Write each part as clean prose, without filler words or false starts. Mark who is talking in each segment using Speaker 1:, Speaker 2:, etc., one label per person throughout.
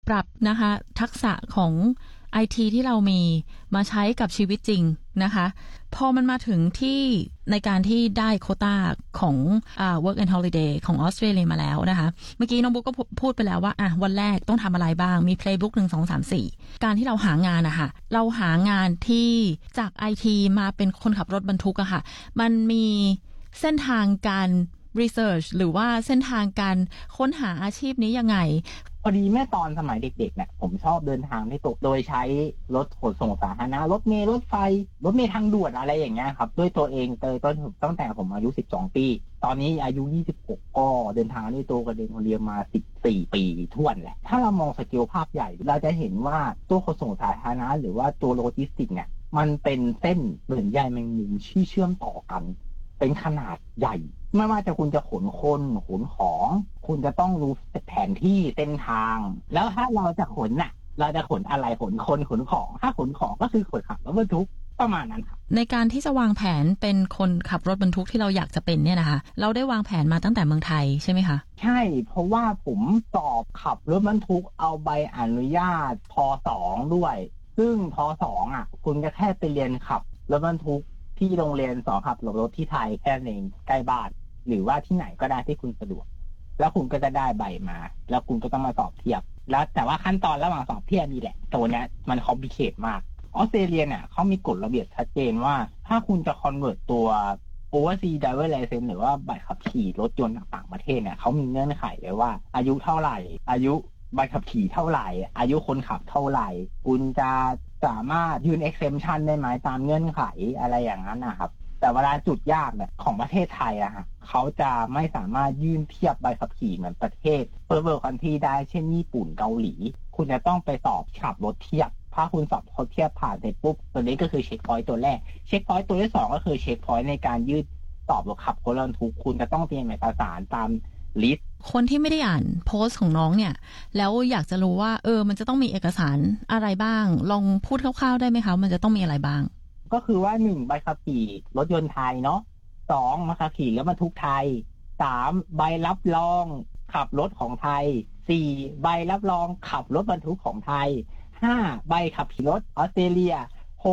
Speaker 1: ปรับนะคะทักษะของIT ที่เรามีมาใช้กับชีวิตจริงนะคะพอมันมาถึงที่ในการที่ได้โควต้าของwork and holiday ของออสเตรเลียมาแล้วนะคะเมื่อกี้น้องบุ๊กก็พูดไปแล้วว่าวันแรกต้องทำอะไรบ้างมี playbook 1 2 3 4การที่เราหางานนะคะเราหางานที่จาก IT มาเป็นคนขับรถบรรทุกอะค่ะมันมีเส้นทางการ research หรือว่าเส้นทางการค้นหาอาชีพนี้ยังไง
Speaker 2: พอดีแม่ตอนสมัยเด็กๆเนี่ยผมชอบเดินทางที่โดยใช้รถขนส่งสาธารณะรถเมล์รถไฟรถเมล์ทางด่วนอะไรอย่างเงี้ยครับด้วยตัวเองตั้งแต่ผมอายุ12ปีตอนนี้อายุ26ก็เดินทางด้วยตัวกระเด็นเรียนมา14ปีท้วนแหละถ้าเรามองสเกลภาพใหญ่เราจะเห็นว่าตัวขนส่งสาธารณะหรือว่าตัวโลจิสติกเนี่ยมันเป็นเส้นเหมือนใยแมงมุมที่เชื่อมต่อกันเป็นขนาดใหญ่ไม่ว่าจะคุณจะขนคนขนของคุณจะต้องรู้แผนที่เส้นทางแล้วถ้าเราจะขนเราจะขนอะไรขนคนขนของถ้าขนของก็คือขนขับรถบรรทุกประมาณนั้นครับ
Speaker 1: ในการที่จะวางแผนเป็นคนขับรถบรรทุกที่เราอยากจะเป็นเนี่ยนะคะเราได้วางแผนมาตั้งแต่เมืองไทยใช่ไหมคะ
Speaker 2: ใช่เพราะว่าผมสอบขับรถบรรทุกเอาใบอนุญาตพ.2 ด้วยซึ่งพ.2คุณก็แค่ไปเรียนขับรถบรรทุกที่โรงเรียนสอนขับรถที่ไทยแค่เองใกล้บ้านหรือว่าที่ไหนก็ได้ที่คุณสะดวกแล้วคุณก็จะได้ใบมาแล้วคุณก็ต้องมาสอบเทียบแล้วแต่ว่าขั้นตอนระหว่างสอบเทียบนี่แหละตัวนี้มันคอมพลีเคทมากออสเตรเลียเนี่ยเขามีกฎระเบียบชัดเจนว่าถ้าคุณจะคอนเวิร์ตตัว Overseas Driver License หรือว่าใบขับขี่รถยนต์ต่างประเทศเนี่ยเขามีเงื่อนไขเลยว่าอายุเท่าไหร่อายุใบขับขี่เท่าไหร่อายุคนขับเท่าไหร่คุณจะสามารถยื่น exemption ได้ไหมตามเงื่อนไขอะไรอย่างนั้นนะครับแต่เวลาจุดยากเนี่ยของประเทศไทยฮะเขาจะไม่สามารถยื่นเทียบใบขับขี่เหมือนประเทศ First World Country ได้เช่นญี่ปุ่นเกาหลีคุณจะต้องไปสอบขับรถเทียบถ้าคุณสอบเขาเทียบผ่านเสร็จปุ๊บตัวนี้ก็คือเช็คพอยต์ตัวแรกเช็คพอยต์ตัวที่2ก็คือเช็คพอยต์ในการยื่นสอบรถขับคนละทุกคุณจะต้องเตรียมเอกสารตามลิสต์
Speaker 1: คนที่ไม่ได้อ่านโพสต์ของน้องเนี่ยแล้วอยากจะรู้ว่ามันจะต้องมีเอกสารอะไรบ้างลองพูดคร่าวๆได้ไหมคะมันจะต้องมีอะไรบ้าง
Speaker 2: ก็คือว่า1ใบขับขี่รถยนต์ไทยเนาะ2ใบขับขี่รถบรรทุกไทย3ใบรับรองขับรถของไทย4ใบรับรองขับรถบรรทุกของไทย5ใบขับขี่รถออสเตรเลีย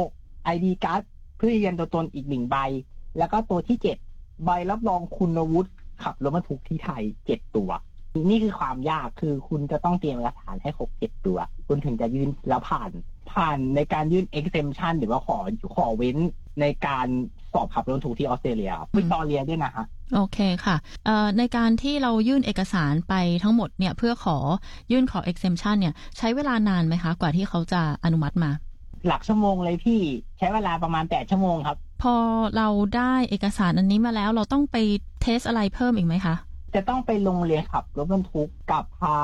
Speaker 2: 6 ID card เพื่อยืนยันตัวตนอีก1ใบแล้วก็ตัวที่7ใบรับรองคุณวุฒิขับรถบรรทุกที่ไทย7ตัวนี่คือความยากคือคุณจะต้องเตรียมเอกสารให้ครบ7ตัวคุณถึงจะยื่นแล้วผ่านในการยื่น exemption หรือว่าขอเว้นในการสอบขับรถบรรทุกที่ออสเตรเลียวิกตอเรียด้วยนะฮะ
Speaker 1: โอเคค่ะในการที่เรายื่นเอกสารไปทั้งหมดเนี่ยเพื่อยื่นขอ exemption เนี่ยใช้เวลานานไหมคะกว่าที่เขาจะอนุมัติมา
Speaker 2: หลักชั่วโมงเลยพี่ใช้เวลาประมาณ8ชั่วโมงครับ
Speaker 1: พอเราได้เอกสารอันนี้มาแล้วเราต้องไปเทสอะไรเพิ่มอีกไหมคะ
Speaker 2: จะต้องไปโรงเรียนขับรถบรรทุกกับทาง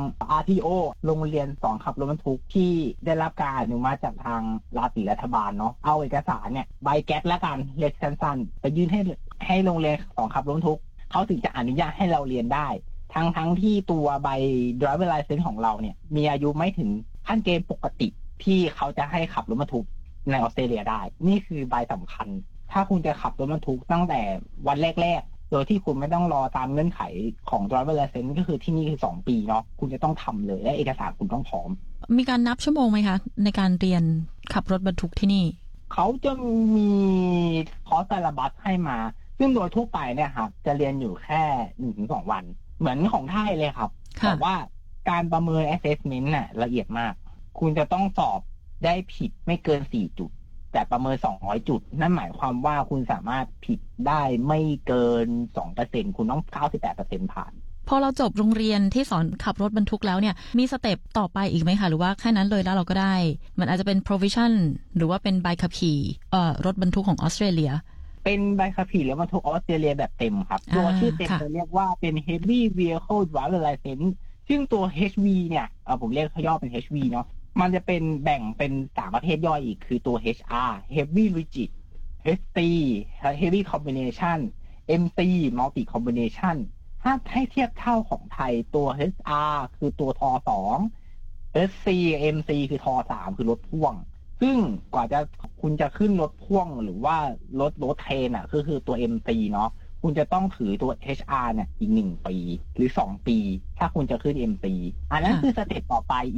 Speaker 2: RTO โรงเรียนสอนขับรถบรรทุกที่ได้รับการอนุมัติจากทางรัฐบาลเนาะเอาเอกสารเนี่ยใบแก๊สละกันเรียกสั้นๆไปยื่นให้โรงเรียนสอนขับรถบรรทุกเขาถึงจะอนุญาตให้เราเรียนได้ทั้งที่ตัวใบ driver license ของเราเนี่ยมีอายุไม่ถึงขั้นเกณฑ์ปกติที่เขาจะให้ขับรถบรรทุกในออสเตรเลียได้นี่คือใบสำคัญถ้าคุณจะขับรถบรรทุกตั้งแต่วันแรกโดยที่คุณไม่ต้องรอตามเงื่อนไขของ driver license ก็คือที่นี่คือ2ปีเนาะคุณจะต้องทำเลยและเอกสารคุณต้องพร้อม
Speaker 1: มีการนับชั่วโมงไหมคะในการเรียนขับรถบรรทุกที่นี่
Speaker 2: เขาจะมีคอร์สไซลับัสให้มาซึ่งโดยทั่วไปเนี่ยครับจะเรียนอยู่แค่ 1-2 วันเหมือนของไทยเลยครับแต่ว่าการประเมิน assessment น่ะละเอียดมากคุณจะต้องสอบได้ผิดไม่เกิน4จุดแต่ประเมิน200จุดนั่นหมายความว่าคุณสามารถผิดได้ไม่เกิน 2% คุณต้อง 98% ผ่าน
Speaker 1: พอเราจบโรงเรียนที่สอนขับรถบรรทุกแล้วเนี่ยมีสเต็ปต่อไปอีกไหมคะหรือว่าแค่นั้นเลยแล้วเราก็ได้มันอาจจะเป็น provision หรือว่าเป็นใบขับขี่รถบรรทุกของออสเตรเลีย
Speaker 2: เป็นใบขับขี่รถบรรทุกออสเตรเลียแบบเต็มครับตัวชื่อเต็มจะเรียกว่าเป็น Heavy Vehicle Driver License ซึ่งตัว HV เนี่ยผมเรียกย่อเป็น HV เนาะมันจะเป็นแบ่งเป็น3ประเภทย่อยอีกคือตัว HR Heavy Rigid HT Heavy Combination MC Multi Combination ถ้าให้เทียบเท่าของไทยตัว HR คือตัวท2 SC MC คือท3คือรถพ่วงซึ่งกว่าจะคุณจะขึ้นรถพ่วงหรือว่ารถเทรนก็คือตัว MC เนาะคุณจะต้องถือตัว HR เนี่ยอีก1ปีหรือ2ปีถ้าคุณจะขึ้น MC อันนั้นคือสเต็ปต่อไป